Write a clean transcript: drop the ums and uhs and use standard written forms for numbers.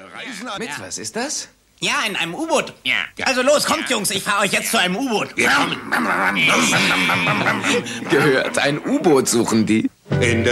Reisen an... Mit was ist das? Ja, in einem U-Boot. Ja. Also los, kommt, Jungs, ich fahre euch jetzt zu einem U-Boot. Wir kommen. Gehört, ein U-Boot suchen die. In der